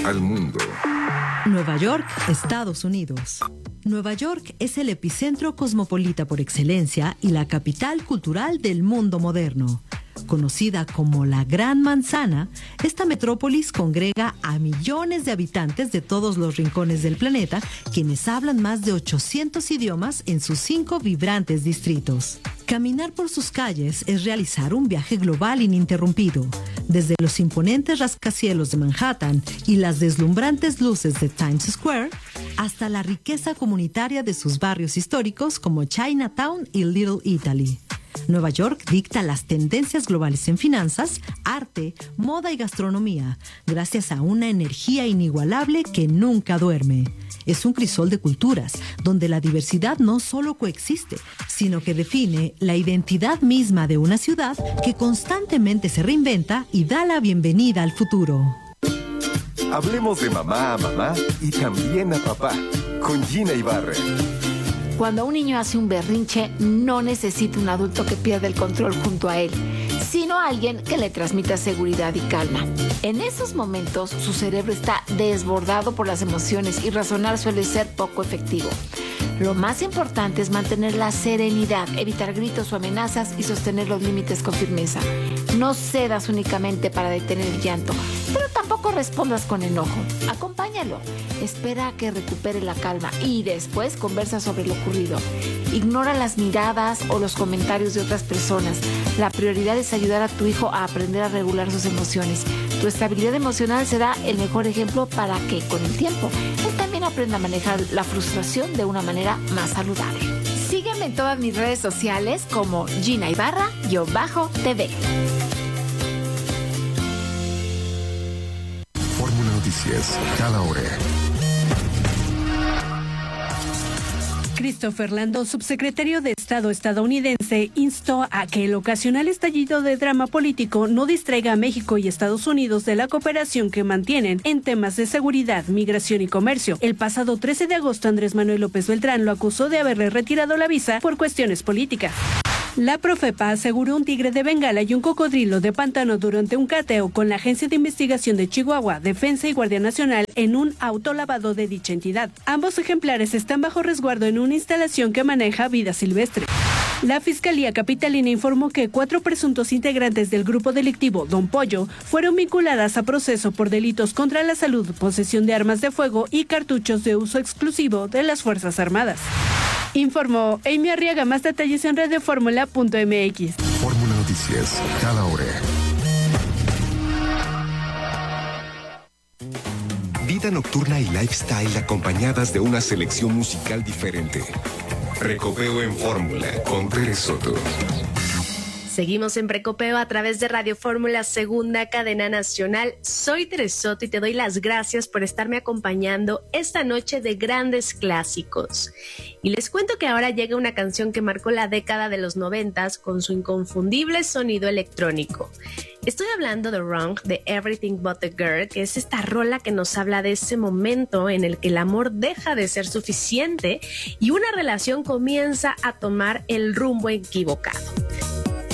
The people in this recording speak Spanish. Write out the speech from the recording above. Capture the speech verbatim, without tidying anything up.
al mundo. Nueva York, Estados Unidos. Nueva York es el epicentro cosmopolita por excelencia y la capital cultural del mundo moderno. Conocida como la Gran Manzana, esta metrópolis congrega a millones de habitantes de todos los rincones del planeta, quienes hablan más de ochocientos idiomas en sus cinco vibrantes distritos. Caminar por sus calles es realizar un viaje global ininterrumpido. Desde los imponentes rascacielos de Manhattan y las deslumbrantes luces de Times Square, hasta la riqueza comunitaria de sus barrios históricos como Chinatown y Little Italy. Nueva York dicta las tendencias globales en finanzas, arte, moda y gastronomía, gracias a una energía inigualable que nunca duerme. Es un crisol de culturas, donde la diversidad no solo coexiste, sino que define la identidad misma de una ciudad que constantemente se reinventa y da la bienvenida al futuro. Hablemos de mamá a mamá y también a papá, con Gina Ibarra. Cuando un niño hace un berrinche, no necesita un adulto que pierda el control junto a él, sino alguien que le transmita seguridad y calma. En esos momentos, su cerebro está desbordado por las emociones y razonar suele ser poco efectivo. Lo más importante es mantener la serenidad, evitar gritos o amenazas y sostener los límites con firmeza. No cedas únicamente para detener el llanto, pero tampoco respondas con enojo. Acompáñalo, espera a que recupere la calma y después conversa sobre lo ocurrido. Ignora las miradas o los comentarios de otras personas. La prioridad es ayudar a tu hijo a aprender a regular sus emociones. Tu estabilidad emocional será el mejor ejemplo para que, con el tiempo, él también aprenda a manejar la frustración de una manera más saludable. Sígueme en todas mis redes sociales como Gina Ibarra-T V. Fórmula Noticias, cada hora. Christopher Landau, subsecretario de Estado estadounidense, instó a que el ocasional estallido de drama político no distraiga a México y Estados Unidos de la cooperación que mantienen en temas de seguridad, migración y comercio. El pasado trece de agosto, Andrés Manuel López Beltrán lo acusó de haberle retirado la visa por cuestiones políticas. La Profepa aseguró un tigre de Bengala y un cocodrilo de pantano durante un cateo con la Agencia de Investigación de Chihuahua, Defensa y Guardia Nacional en un autolavado de dicha entidad. Ambos ejemplares están bajo resguardo en una instalación que maneja vida silvestre. La Fiscalía Capitalina informó que cuatro presuntos integrantes del grupo delictivo Don Pollo fueron vinculadas a proceso por delitos contra la salud, posesión de armas de fuego y cartuchos de uso exclusivo de las Fuerzas Armadas. Informó Amy Arriaga. Más detalles en radioformula punto m x. Fórmula Noticias, cada hora. Vida nocturna y lifestyle acompañadas de una selección musical diferente. Precopeo en Fórmula con Tere Soto. Seguimos en Precopeo a través de Radio Fórmula, segunda cadena nacional. Soy Tere Soto y te doy las gracias por estarme acompañando esta noche de grandes clásicos. Y les cuento que ahora llega una canción que marcó la década de los noventas con su inconfundible sonido electrónico. Estoy hablando de Wrong, de Everything But the Girl, que es esta rola que nos habla de ese momento en el que el amor deja de ser suficiente y una relación comienza a tomar el rumbo equivocado.